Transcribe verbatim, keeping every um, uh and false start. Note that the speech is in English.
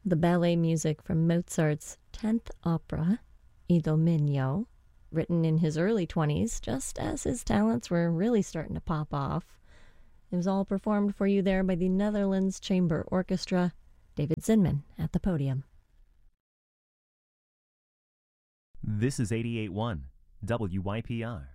the ballet music from Mozart's tenth opera, Idomeneo, written in his early twenties, just as his talents were really starting to pop off. It was all performed for you there by the Netherlands Chamber Orchestra. David Zinman at the podium. This is eighty-eight point one W Y P R.